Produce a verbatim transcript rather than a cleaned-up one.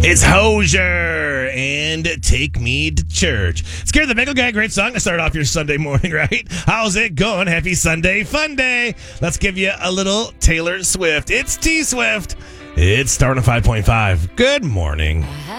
It's Hozier and Take Me to Church. Scared the Bagel Guy, great song to start off your Sunday morning, right? How's it going? Happy Sunday fun day. Let's give you a little Taylor Swift. It's T Swift. It's starting at five point five. Good morning.